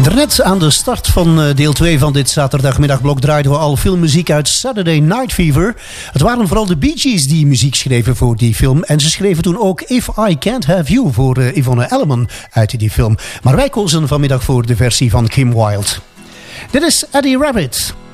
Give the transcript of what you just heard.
Daarnet aan de start van deel 2 van dit zaterdagmiddagblok draaiden we al veel muziek uit Saturday Night Fever. Het waren vooral de Bee Gees die muziek schreven voor die film. En ze schreven toen ook If I Can't Have You voor Yvonne Elliman uit die film. Maar wij kozen vanmiddag voor de versie van Kim Wilde. Dit is Eddie Rabbitt.